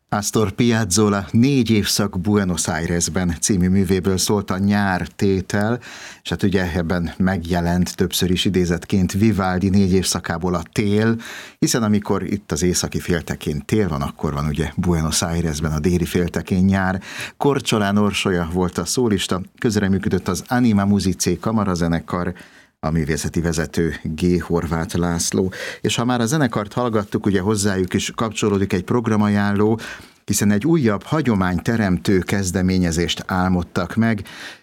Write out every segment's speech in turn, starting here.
Astor Piazzolla 4 évszak Buenos Airesben című művéből szólt a Nyár tétel, és hát ugye ebben megjelent többször is idézetként Vivaldi 4 évszakából a tél, hiszen amikor itt az északi féltekén tél van, akkor van ugye Buenos Airesben a déli féltekén nyár. Korcsolán Orsolya volt a szólista, közreműködött az Anima Musicae kamarazenekar, a művészeti vezető G. Horváth László. És ha már a zenekart hallgattuk, ugye hozzájuk is kapcsolódik egy programajánló, hiszen egy újabb hagyományteremtő kezdeményezést álmodtak meg.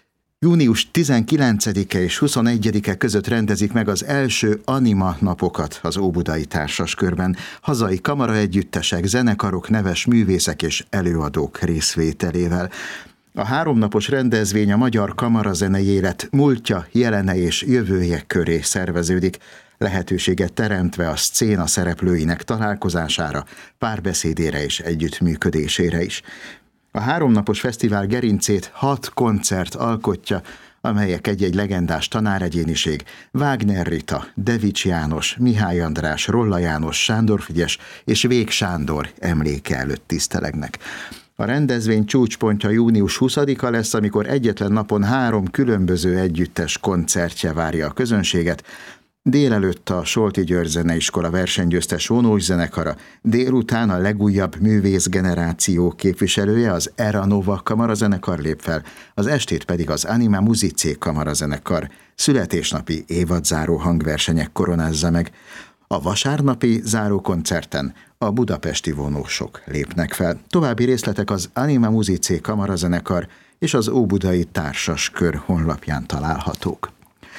Június 19-e és 21-e között rendezik meg az első Anima napokat az Óbudai Társaskörben. Hazai kamaraegyüttesek, zenekarok, neves művészek és előadók részvételével. A 3 napos rendezvény a magyar kamarazenei élet múltja, jelene és jövője köré szerveződik, lehetőséget teremtve a szcéna szereplőinek találkozására, párbeszédére és együttműködésére is. A 3 napos fesztivál gerincét 6 koncert alkotja, amelyek egy-egy legendás tanáregyéniség, Wagner Rita, Devics János, Mihály András, Rolla János, Sándor Frigyes és Vég Sándor emléke előtt tisztelegnek. A rendezvény csúcspontja június 20-a lesz, amikor egyetlen napon 3 különböző együttes koncertje várja a közönséget. Délelőtt a Solti György Zeneiskola versenygyőztes vonós zenekara, délután a legújabb művészgeneráció képviselője, az Era Nova kamarazenekar lép fel, az estét pedig az Anima Musicae kamarazenekar születésnapi évadzáró hangversenyek koronázza meg. A vasárnapi zárókoncerten a budapesti vonósok lépnek fel. További részletek az Anima Musicae kamarazenekar és az Óbudai Társaskör honlapján találhatók.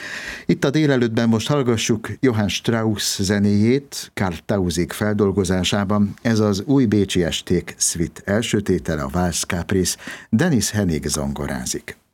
Itt a délelőttben most hallgassuk Johann Strauss zenéjét Karl Tausig feldolgozásában. Ez az Új Bécsi Esték Suite első tétele, a Valse Caprice. Denis Hennig zongorázik.